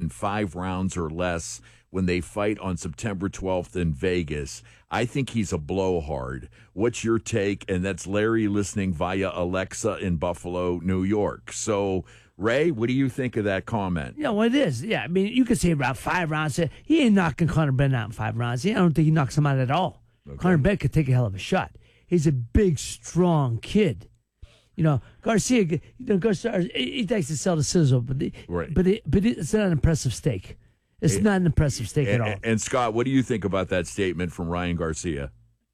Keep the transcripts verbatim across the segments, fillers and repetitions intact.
in five rounds or less when they fight on September twelfth in Vegas. I think he's a blowhard. What's your take? And that's Larry listening via Alexa in Buffalo, New York. So, Ray, what do you think of that comment? Yeah, well, it is. Yeah, I mean, you could say around five rounds. He ain't knocking Conor Benn out in five rounds. I don't think he knocks him out at all. Okay. Conor Benn could take a hell of a shot. He's a big, strong kid. You know, Garcia, you know, Garcia, he likes to sell the sizzle, but it, right. but it, but it's not an impressive steak. It's it, not an impressive steak and, at all. And Scott, what do you think about that statement from Ryan Garcia?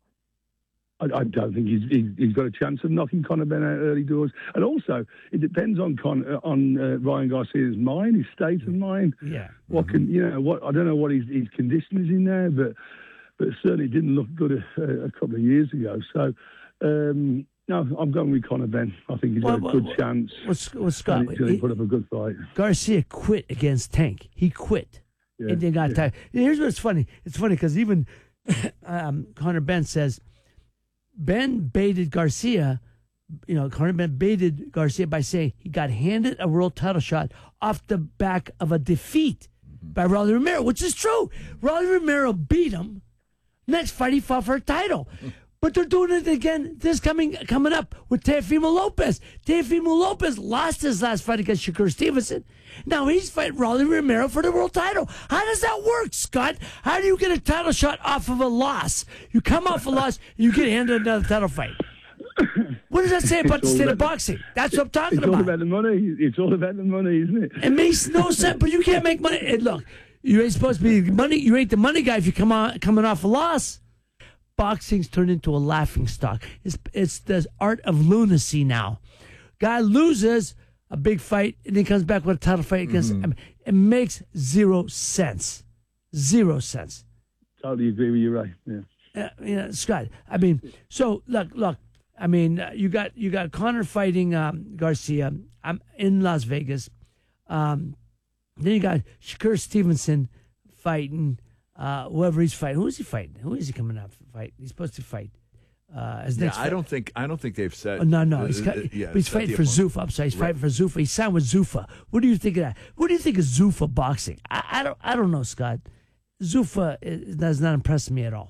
I, I don't think he's, he's he's got a chance of knocking Conor Benn out early doors. And also, it depends on Con, on uh, Ryan Garcia's mind, his state of mind. Yeah. What mm-hmm. can you know? What I don't know what his, his condition is in there, but but it certainly didn't look good a, a couple of years ago. So. Um, No, I'm going with Conor Benn. I think he's well, got a good well, chance. What's, what's Scott? Until he, he put up a good fight. Garcia quit against Tank. He quit. Yeah, and they got yeah. tired. Here's what's funny. It's funny because even um, Conor Benn says Ben baited Garcia. You know, Conor Benn baited Garcia by saying he got handed a world title shot off the back of a defeat mm-hmm. by Rolly Romero, which is true. Rolly Romero beat him. Next fight, he fought for a title. But they're doing it again this coming coming up with Teofimo Lopez. Teofimo Lopez lost his last fight against Shakur Stevenson. Now he's fighting Rolly Romero for the world title. How does that work, Scott? How do you get a title shot off of a loss? You come off a loss, and you get handed another title fight. What does that say about the state of boxing? That's what I'm talking it's about. It's all about the money. It's all about the money, isn't it? It makes no sense, but you can't make money. And look, you ain't supposed to be money. You ain't the money guy if you come on coming off a loss. Boxing's turned into a laughing stock. It's it's the art of lunacy now. Guy loses a big fight and then comes back with a title fight against. Mm-hmm. I mean, it makes zero sense. Zero sense. Totally agree with you, Ray. Yeah. Uh, you know, Scott. I mean, so look, look. I mean, uh, you got you got Conor fighting um, Garcia. I'm in Las Vegas. Um, then you got Shakur Stevenson fighting. Uh, whoever he's fighting, who is he fighting? Who is he coming out to fight? He's supposed to fight. Uh, as yeah, next I fight. don't think I don't think they've said. Oh, no, no, he's, uh, uh, yeah, but he's fighting for Zuffa. I'm sorry, he's right. fighting for Zuffa. He signed with Zuffa. What do you think of that? What do you think of Zuffa boxing? I, I don't, I don't know, Scott. Zuffa is, does not impress me at all.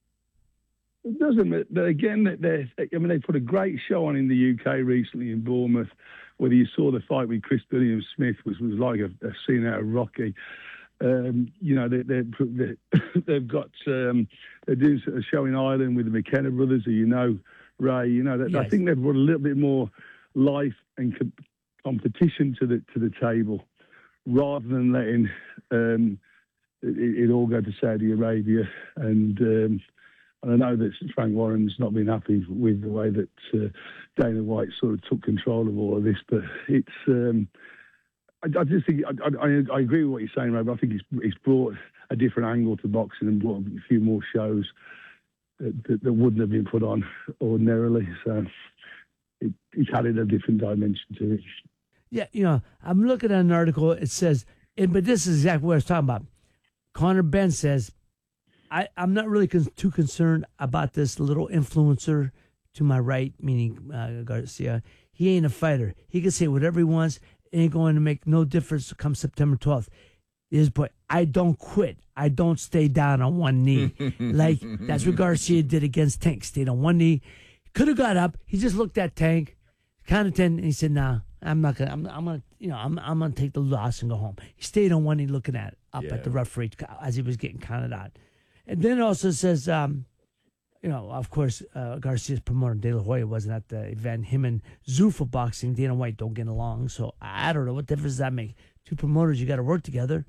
It doesn't. But again, they I mean, they put a great show on in the U K recently in Bournemouth. Whether you saw the fight with Chris Williams Smith, which was like a, a scene out of Rocky. Um, you know, they, they, they, they've got, um, they do a show in Ireland with the McKenna brothers, who you know, Ray, you know, that, yes. I think they've brought a little bit more life and co- competition to the to the table rather than letting um, it, it all go to Saudi Arabia. And, um, and I know that Frank Warren's not been happy with the way that uh, Dana White sort of took control of all of this, but it's... Um, I, I just think I, I, I agree with what you're saying, Ray, but I think it's, it's brought a different angle to boxing and brought a few more shows that, that, that wouldn't have been put on ordinarily. So it, it's added a different dimension to it. Yeah, you know, I'm looking at an article. It says, and, but this is exactly what I was talking about. Conor Benn says, I, I'm not really con- too concerned about this little influencer to my right, meaning uh, Garcia. He ain't a fighter. He can say whatever he wants. It ain't going to make no difference come September twelfth. Is but I don't quit. I don't stay down on one knee. Like that's what Garcia did against Tank. Stayed on one knee. Could have got up. He just looked at Tank, counted ten, and he said, "Nah, I'm not gonna. I'm, I'm gonna. You know, I'm. I'm gonna take the loss and go home." He stayed on one knee, looking at up yeah. at the referee as he was getting counted out. And then it also says, um, you know, of course, uh, Garcia's promoter, De La Hoya, wasn't at the event. Him and Zuffa boxing, Dana White don't get along. So I don't know. What difference does that make? Two promoters, you got to work together.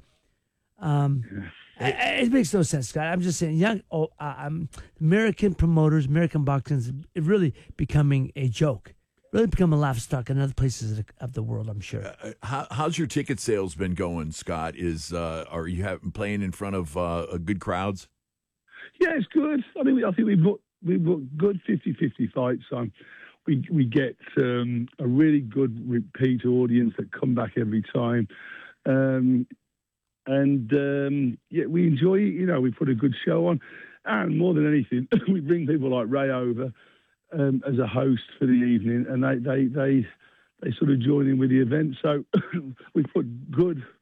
Um, yeah. it, it makes no sense, Scott. I'm just saying, young, oh, uh, um, American promoters, American boxing is really becoming a joke. Really become a laughstock in other places of the, of the world, I'm sure. Uh, how, how's your ticket sales been going, Scott? Is uh, are you have, playing in front of uh, good crowds? Yeah, it's good. I mean, I think we've got we've got good fifty-fifty fights on. We we get um, a really good repeat audience that come back every time, um, and um, yeah, we enjoy. You know, we put a good show on, and more than anything, we bring people like Ray over um, as a host for the evening, and they they they they sort of join in with the event. So we put good